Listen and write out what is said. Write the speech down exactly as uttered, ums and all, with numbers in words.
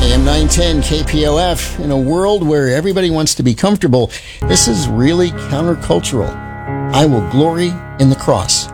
A M nine ten K P O F. In a world where everybody wants to be comfortable, this is really countercultural. I will glory in the cross.